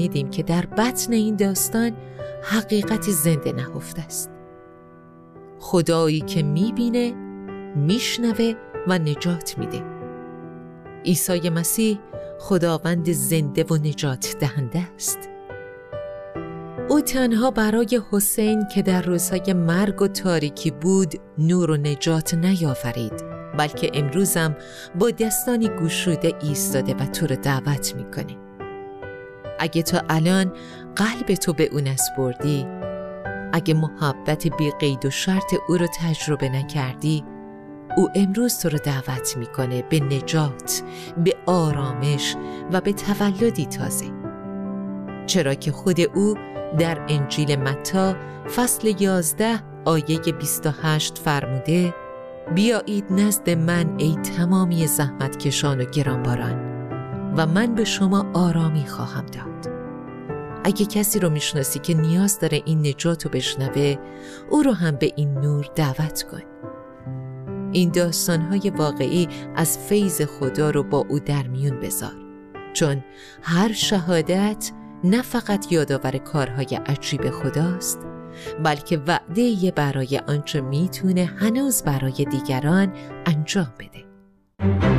دیدیم که در بطن این داستان حقیقتی زنده نهفته است. خدایی که میبینه، میشنوه و نجات میده. عیسی مسیح خداوند زنده و نجات دهنده است. او تنها برای حسین که در روزهای مرگ و تاریکی بود نور و نجات نیافرید، بلکه امروزم با دستانی گشوده ایستاده و تو رو دعوت میکنه. اگه تا الان قلب تو به او نسپردی، اگه محبت بی قید و شرط او رو تجربه نکردی، او امروز تو رو دعوت میکنه به نجات، به آرامش و به تولدی تازه. چرا که خود او در انجیل متی فصل 11 آیه 28 فرموده: بیایید نزد من ای تمامی زحمتکشان و گرانباران و من به شما آرامی خواهم داد. اگه کسی رو میشناسی که نیاز داره این نجات رو بشنوه، او رو هم به این نور دعوت کن. این داستان‌های واقعی از فیض خدا رو با او در میون بذار، چون هر شهادت نه فقط یادآور کارهای عجیب خداست، بلکه وعده برای آنچه میتونه هنوز برای دیگران انجام بده.